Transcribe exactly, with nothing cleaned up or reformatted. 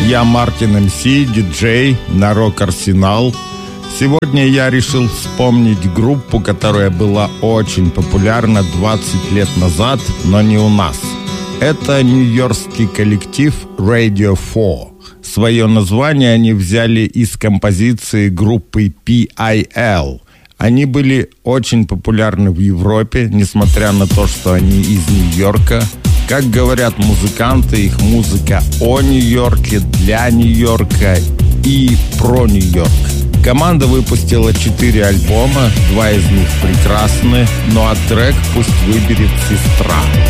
Я Мартин эм си, диджей на Рок Арсенал. Сегодня я решил вспомнить группу, которая была очень популярна двадцать лет назад, но не у нас. Это нью-йоркский коллектив Radio four. Свое название они взяли из композиции группы пи ай эл. Они были очень популярны в Европе, несмотря на то, что они из Нью-Йорка. Как говорят музыканты, их музыка о Нью-Йорке, для Нью-Йорка и про Нью-Йорк. Команда выпустила четыре альбома, два из них прекрасны, ну а трек пусть выберет сестра.